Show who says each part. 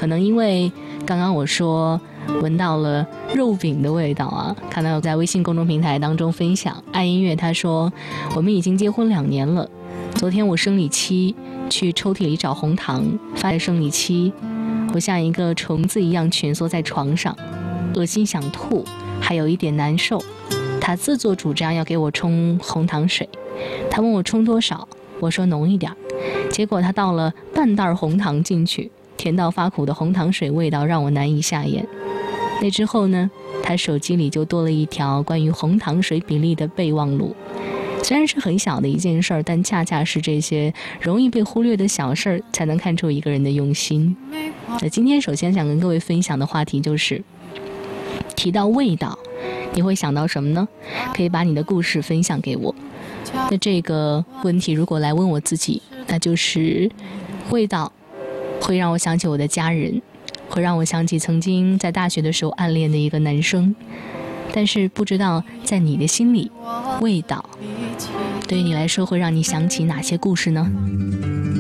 Speaker 1: 可能因为刚刚我说闻到了肉饼的味道啊，看到在微信公众平台当中分享爱音乐，他说我们已经结婚2年了，昨天我生理期去抽屉里找红糖，发现生理期，我像一个虫子一样蜷缩在床上，恶心想吐，还有一点难受。他自作主张要给我冲红糖水，他问我冲多少，我说浓一点，结果他倒了半袋红糖进去，甜到发苦的红糖水味道让我难以下咽。那之后呢，他手机里就多了一条关于红糖水比例的备忘录。虽然是很小的一件事儿，但恰恰是这些容易被忽略的小事儿，才能看出一个人的用心。那今天首先想跟各位分享的话题就是，提到味道，你会想到什么呢？可以把你的故事分享给我。那这个问题如果来问我自己，那就是味道会让我想起我的家人，会让我想起曾经在大学的时候暗恋的一个男生。但是不知道在你的心里，味道对于你来说会让你想起哪些故事呢？